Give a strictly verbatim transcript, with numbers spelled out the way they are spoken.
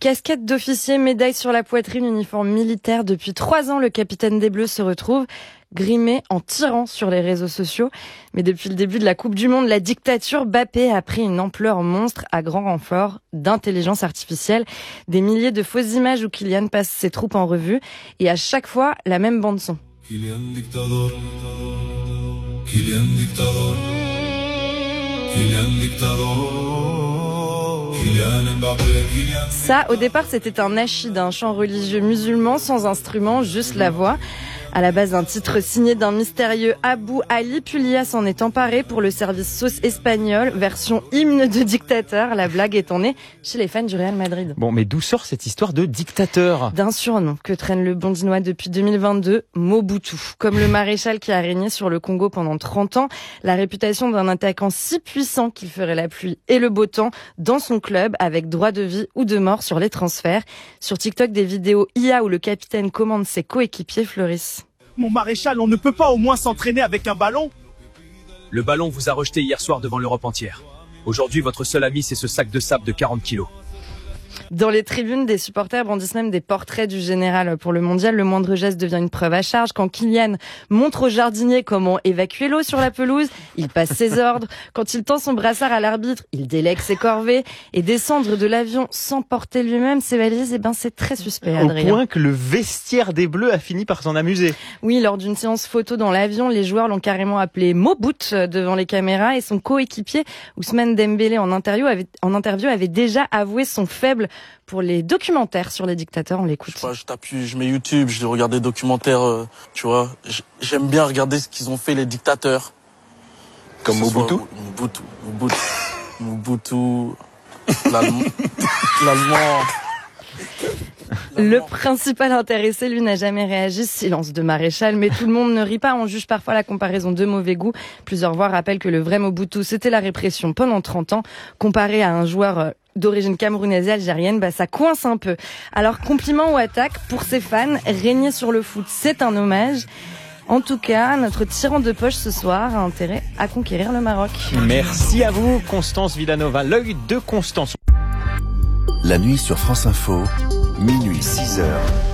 Casquette d'officier, médaille sur la poitrine, uniforme militaire. Depuis trois ans, le capitaine des Bleus se retrouve grimé en tirant sur les réseaux sociaux. Mais depuis le début de la Coupe du Monde, la dictature Mbappé a pris une ampleur monstre à grand renfort d'intelligence artificielle. Des milliers de fausses images où Kylian passe ses troupes en revue et à chaque fois, la même bande-son. Kylian dictador, Kylian dictador, Kylian dictador, Kylian Mbappé, Kylian. Ça, au départ, c'était un nachid, un chant religieux musulman sans instrument, juste la voix. À la base, un titre signé d'un mystérieux Abou Ali, puis l'I A s'en est emparé pour le service sauce espagnol, version hymne de dictateur. La blague étant née chez les fans du Real Madrid. Bon, mais d'où sort cette histoire de dictateur ? D'un surnom que traîne le Bondinois depuis deux mille vingt-deux, Mobutu. Comme le maréchal qui a régné sur le Congo pendant trente ans, la réputation d'un attaquant si puissant qu'il ferait la pluie et le beau temps dans son club avec droit de vie ou de mort sur les transferts. Sur TikTok, des vidéos I A où le capitaine commande ses coéquipiers fleurissent. Mon maréchal, on ne peut pas au moins s'entraîner avec un ballon ? Le ballon vous a rejeté hier soir devant l'Europe entière. Aujourd'hui, votre seul ami, c'est ce sac de sable de quarante kilos. Dans les tribunes, des supporters brandissent même des portraits du général pour le mondial. Le moindre geste devient une preuve à charge. Quand Kylian montre au jardinier comment évacuer l'eau sur la pelouse, il passe ses ordres. Quand il tend son brassard à l'arbitre, il délègue ses corvées. Et descendre de l'avion sans porter lui-même ses valises, eh ben c'est très suspect, Adrien. Au point que le vestiaire des Bleus a fini par s'en amuser. Oui, lors d'une séance photo dans l'avion, les joueurs l'ont carrément appelé Mobout devant les caméras. Et son coéquipier, Ousmane Dembélé, en interview, avait, en interview, avait déjà avoué son faible pour les documentaires sur les dictateurs. On l'écoute. Je sais pas, je t'appuie, je mets YouTube, je regarde des documentaires, euh, tu vois. J'aime bien regarder ce qu'ils ont fait les dictateurs. Comme Mobutu. Mobutu, Mobutu, Mobutu, l'Allemand. l'Allemand. Le principal intéressé, lui, n'a jamais réagi. Silence de maréchal, mais tout le monde ne rit pas. On juge parfois la comparaison de mauvais goût. Plusieurs voix rappellent que le vrai Mobutu, c'était la répression pendant trente ans. Comparé à un joueur d'origine camerounaise et algérienne, bah ça coince un peu. Alors, compliment ou attaque, pour ses fans, régner sur le foot, c'est un hommage. En tout cas, notre tyran de poche ce soir a intérêt à conquérir le Maroc. Merci à vous, Constance Villanova. L'œil de Constance. La nuit sur France Info, minuit six heures.